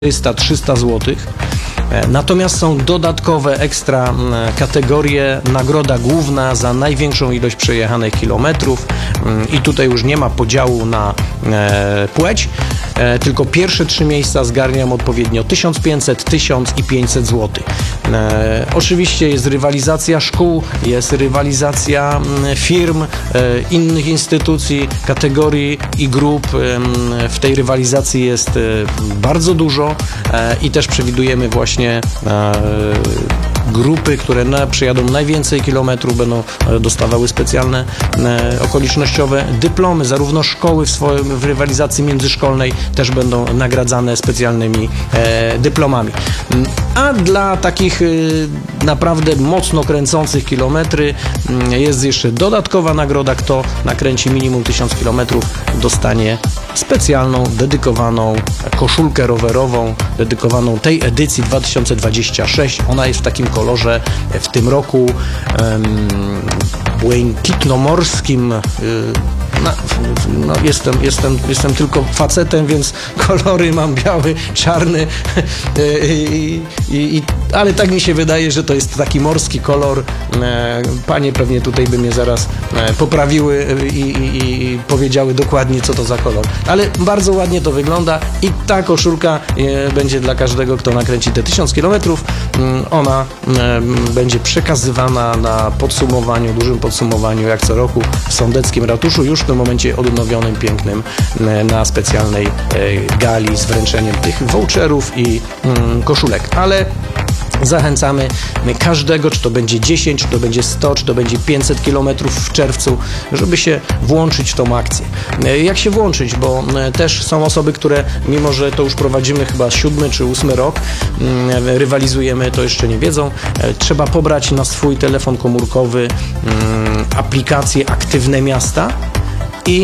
300 zł. Natomiast są dodatkowe ekstra kategorie, nagroda główna za największą ilość przejechanych kilometrów i tutaj już nie ma podziału na płeć, tylko pierwsze 3 miejsca zgarniam odpowiednio 1500, 1000 i 500 zł. Oczywiście jest rywalizacja szkół, jest rywalizacja firm, innych instytucji, kategorii i grup. W tej rywalizacji jest bardzo dużo i też przewidujemy właśnie grupy, które przejadą najwięcej kilometrów, będą dostawały specjalne okolicznościowe dyplomy. Zarówno szkoły w rywalizacji międzyszkolnej też będą nagradzane specjalnymi dyplomami. A dla takich naprawdę mocno kręcących kilometry jest jeszcze dodatkowa nagroda. Kto nakręci minimum 1000 kilometrów, dostanie specjalną, dedykowaną koszulkę rowerową, dedykowaną tej edycji 2026. Ona jest w takim kolorze w tym roku błękitno-morskim. Jestem tylko facetem, więc kolory mam biały, czarny, ale tak mi się wydaje, że to jest taki morski kolor. Panie pewnie tutaj by mnie zaraz poprawiły i powiedziały dokładnie, co to za kolor. Ale bardzo ładnie to wygląda i ta koszulka będzie dla każdego, kto nakręci te 1000 kilometrów. Ona będzie przekazywana na podsumowaniu, dużym podsumowaniu, jak co roku w sądeckim ratuszu, już w tym momencie odnowionym, pięknym, na specjalnej gali z wręczeniem tych voucherów i koszulek. Ale zachęcamy każdego, czy to będzie 10, czy to będzie 100, czy to będzie 500 km w czerwcu, żeby się włączyć w tą akcję. Jak się włączyć? Bo też są osoby, które, mimo że to już prowadzimy chyba 7 czy 8 rok, rywalizujemy, to jeszcze nie wiedzą. Trzeba pobrać na swój telefon komórkowy aplikację Aktywne Miasta i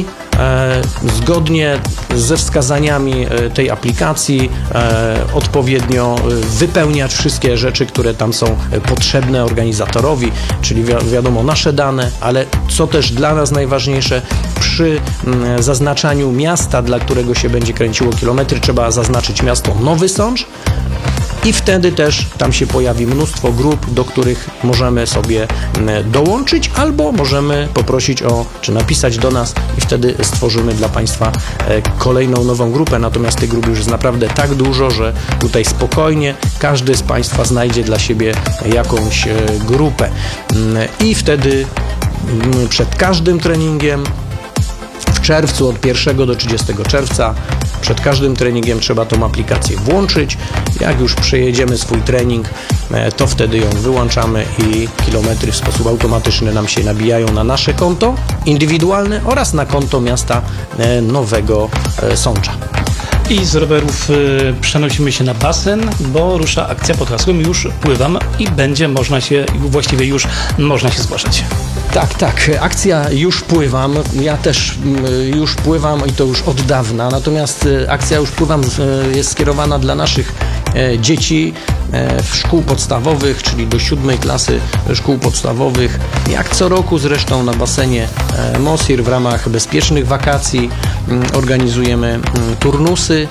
zgodnie ze wskazaniami tej aplikacji odpowiednio wypełniać wszystkie rzeczy, które tam są potrzebne organizatorowi, czyli wiadomo nasze dane, ale co też dla nas najważniejsze, przy zaznaczaniu miasta, dla którego się będzie kręciło kilometry, trzeba zaznaczyć miasto Nowy Sącz. I wtedy też tam się pojawi mnóstwo grup, do których możemy sobie dołączyć, albo możemy poprosić czy napisać do nas i wtedy stworzymy dla Państwa kolejną nową grupę. Natomiast tych grup już jest naprawdę tak dużo, że tutaj spokojnie każdy z Państwa znajdzie dla siebie jakąś grupę. I wtedy przed każdym treningiem w czerwcu od 1 do 30 czerwca przed każdym treningiem trzeba tą aplikację włączyć. Jak już przejedziemy swój trening, to wtedy ją wyłączamy i kilometry w sposób automatyczny nam się nabijają na nasze konto indywidualne oraz na konto miasta Nowego Sącza. I z rowerów przenosimy się na basen, bo rusza akcja pod hasłem Już pływam i będzie można się, właściwie już można się zgłaszać. Tak, akcja Już pływam, ja też już pływam i to już od dawna, natomiast akcja Już pływam jest skierowana dla naszych dzieci w szkół podstawowych, czyli do 7 klasy szkół podstawowych. Jak co roku zresztą na basenie Mosir w ramach bezpiecznych wakacji organizujemy turnusy.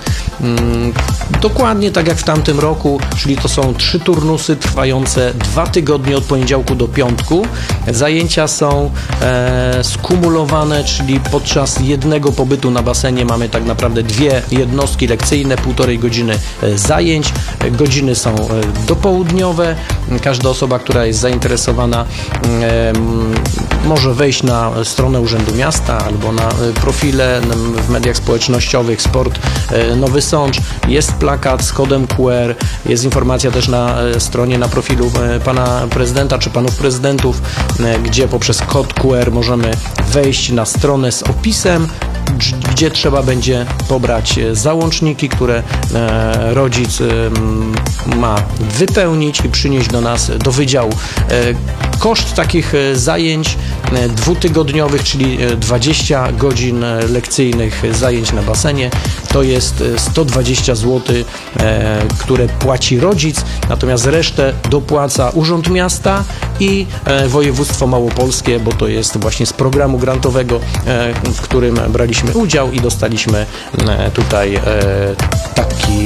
Dokładnie tak jak w tamtym roku, czyli to są 3 turnusy trwające 2 tygodnie od poniedziałku do piątku. Zajęcia są skumulowane, czyli podczas jednego pobytu na basenie mamy tak naprawdę 2 jednostki lekcyjne, 1,5 godziny zajęć. Godziny są dopołudniowe. Każda osoba, która jest zainteresowana, może wejść na stronę Urzędu Miasta albo na profile w mediach społecznościowych Sport Nowy Sącz. Jest plakat z kodem QR, jest informacja też na stronie, na profilu pana prezydenta czy panów prezydentów, gdzie poprzez kod QR możemy wejść na stronę z opisem, gdzie trzeba będzie pobrać załączniki, które rodzic ma wypełnić i przynieść do nas, do wydziału. Koszt takich zajęć 2-tygodniowych, czyli 20 godzin lekcyjnych zajęć na basenie, to jest 120 zł, które płaci rodzic, natomiast resztę dopłaca Urząd Miasta i Województwo Małopolskie, bo to jest właśnie z programu grantowego, w którym braliśmy udział i dostaliśmy tutaj taki